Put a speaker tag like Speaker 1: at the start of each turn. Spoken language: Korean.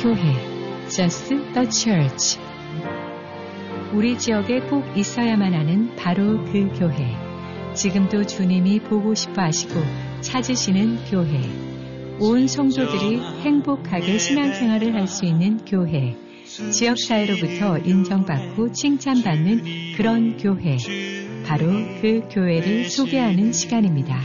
Speaker 1: 교회, Just the Church. 우리 지역에 꼭 있어야만 하는 바로 그 교회. 지금도 주님이 보고 싶어 하시고 찾으시는 교회. 온 성도들이 행복하게 신앙생활을 할 수 있는 교회. 지역사회로부터 인정받고 칭찬받는 그런 교회. 바로 그 교회를 소개하는 시간입니다.